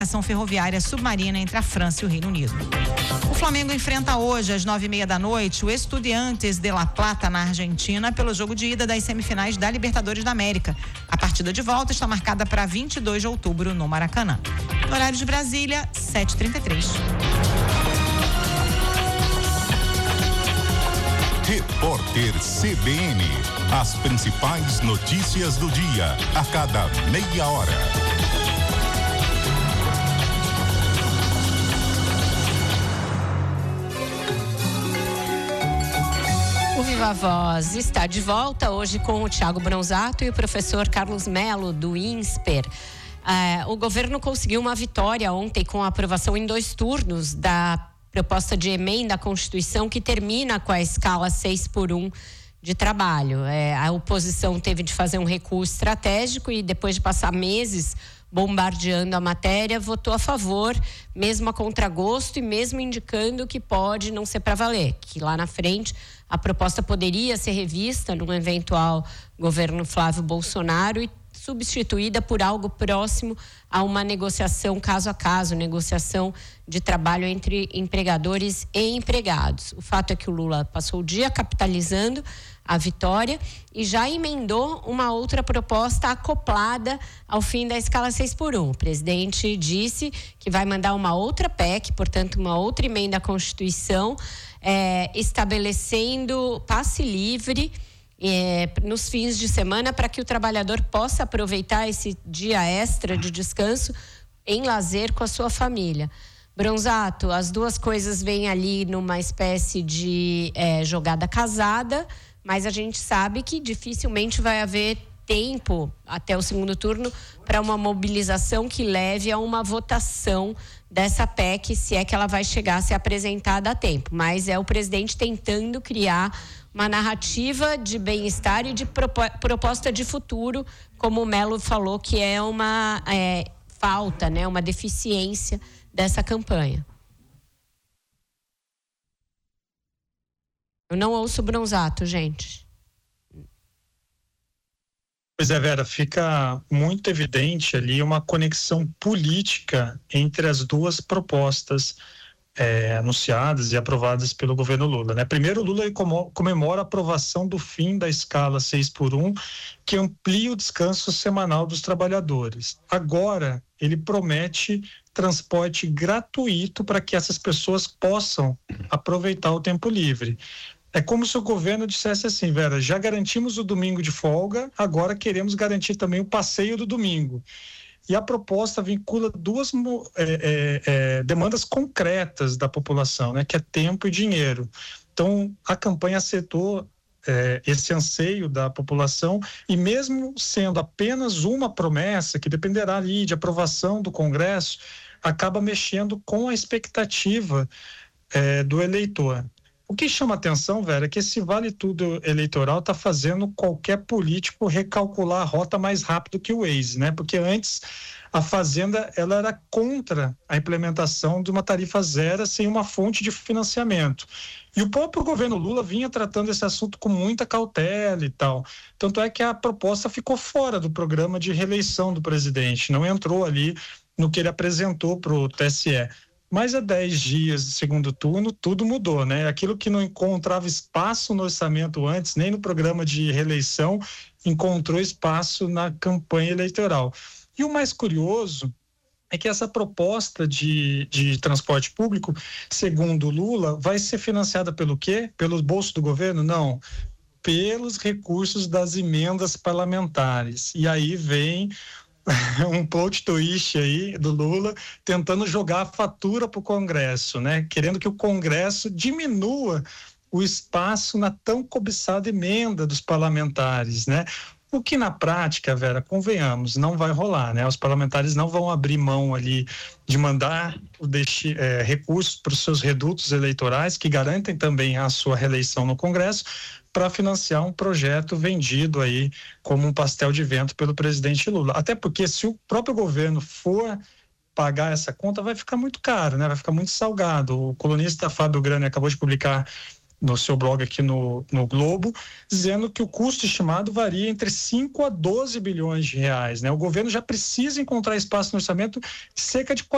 ação ferroviária submarina entre a França e o Reino Unido. O Flamengo enfrenta hoje, às 9:30 da noite, o Estudiantes de La Plata, na Argentina, pelo jogo de ida das semifinais da Libertadores da América. A partida de volta está marcada para 22 de outubro no Maracanã. No horário de Brasília, 7h33. Repórter CBN. As principais notícias do dia, a cada meia hora. O Viva Voz está de volta hoje com o Thiago Bronzato e o professor Carlos Melo, do INSPER. O governo conseguiu uma vitória ontem com a aprovação em 2 turnos da proposta de emenda à Constituição que termina com a escala 6x1 de trabalho. A oposição teve de fazer um recuo estratégico e, depois de passar meses bombardeando a matéria, votou a favor, mesmo a contragosto e mesmo indicando que pode não ser para valer, que lá na frente a proposta poderia ser revista num eventual governo Flávio Bolsonaro e substituída por algo próximo a uma negociação caso a caso, negociação de trabalho entre empregadores e empregados. O fato é que o Lula passou o dia capitalizando a vitória e já emendou uma outra proposta acoplada ao fim da escala 6x1. O presidente disse que vai mandar uma outra PEC, portanto uma outra emenda à Constituição, estabelecendo passe livre nos fins de semana para que o trabalhador possa aproveitar esse dia extra de descanso em lazer com a sua família. Bronzato, as duas coisas vêm ali numa espécie de jogada casada, mas a gente sabe que dificilmente vai haver tempo até o segundo turno para uma mobilização que leve a uma votação dessa PEC, se é que ela vai chegar a ser apresentada a tempo. Mas é o presidente tentando criar uma narrativa de bem-estar e de proposta de futuro, como o Melo falou, que é uma falta, né, uma deficiência dessa campanha. Eu não ouço o Bronzato, gente. Pois é, Vera, fica muito evidente ali uma conexão política entre as duas propostas anunciadas e aprovadas pelo governo Lula, né? Primeiro, o Lula comemora a aprovação do fim da escala 6x1, que amplia o descanso semanal dos trabalhadores. Agora, ele promete transporte gratuito para que essas pessoas possam aproveitar o tempo livre. É como se o governo dissesse assim, Vera, já garantimos o domingo de folga, agora queremos garantir também o passeio do domingo. E a proposta vincula duas demandas concretas da população, né, que é tempo e dinheiro. Então, a campanha acertou esse anseio da população e, mesmo sendo apenas uma promessa, que dependerá ali de aprovação do Congresso, acaba mexendo com a expectativa do eleitor. O que chama atenção, Vera, é que esse vale-tudo eleitoral está fazendo qualquer político recalcular a rota mais rápido que o Waze, né? Porque antes a Fazenda ela era contra a implementação de uma tarifa zero sem uma fonte de financiamento. E o próprio governo Lula vinha tratando esse assunto com muita cautela e tal. Tanto é que a proposta ficou fora do programa de reeleição do presidente, não entrou ali no que ele apresentou para o TSE. Mas há 10 dias de segundo turno, tudo mudou, né? Aquilo que não encontrava espaço no orçamento antes, nem no programa de reeleição, encontrou espaço na campanha eleitoral. E o mais curioso é que essa proposta de transporte público, segundo Lula, vai ser financiada pelo quê? Pelo bolso do governo? Não, pelos recursos das emendas parlamentares. E aí vem um plot twist aí do Lula tentando jogar a fatura para o Congresso, né? Querendo que o Congresso diminua o espaço na tão cobiçada emenda dos parlamentares, né? O que na prática, Vera, convenhamos, não vai rolar, né? Os parlamentares não vão abrir mão ali de mandar recursos para os seus redutos eleitorais, que garantem também a sua reeleição no Congresso, para financiar um projeto vendido aí como um pastel de vento pelo presidente Lula. Até porque, se o próprio governo for pagar essa conta, vai ficar muito caro, né? Vai ficar muito salgado. O colunista Fábio Grani acabou de publicar no seu blog aqui no Globo, dizendo que o custo estimado varia entre 5 a 12 bilhões de reais, né? O governo já precisa encontrar espaço no orçamento de cerca de